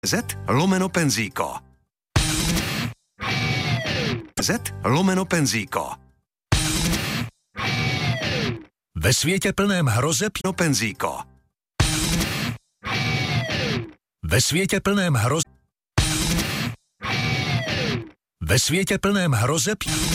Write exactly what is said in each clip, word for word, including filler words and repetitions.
Z lomeno penzíko. Z lomeno penzíko. Ve světě plném hrozeb no penzíko. Ve světě plném hroz... Ve světě plném hrozeb...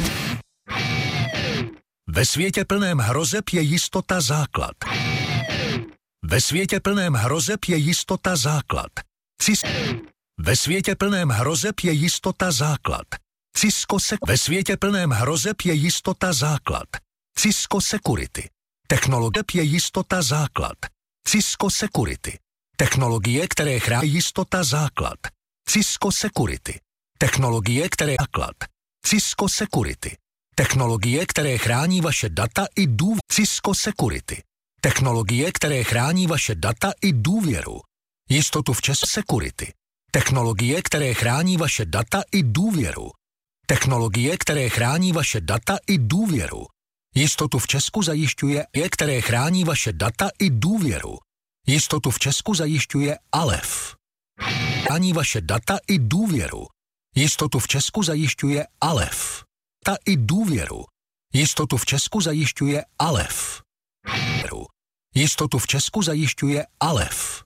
Ve světě plném hrozeb je jistota základ. Ve světě plném hrozeb je jistota základ. Cis... Ve světě plném hrozeb je jistota základ. Cisco se... Ve světě plném hrozeb je jistota základ. Cisco Security. Technologie je jistota základ. Cisco Security. Technologie, které chrání jistota základ. Cisco Security. Technologie, které základ. Cisco Security. Technologie, které chrání vaše data i důvěru. Cisco Security. Technologie, které chrání vaše data i důvěru. Jistotu v Česku Security. Technologie, které chrání vaše data i důvěru. Technologie, které chrání vaše data i důvěru. Jistotu v Česku zajišťuje je, které chrání vaše data i důvěru. Jistotu v Česku zajišťuje Alef. Chrání vaše data i důvěru. Jistotu v Česku zajišťuje Alef. Ta i důvěru. Jistotu v Česku zajišťuje Alef. Jistotu v Česku zajišťuje Alef.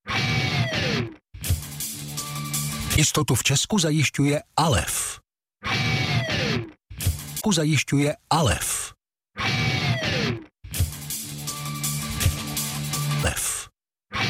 Jistotu v Česku zajišťuje Alef. Zajišťuje Alef.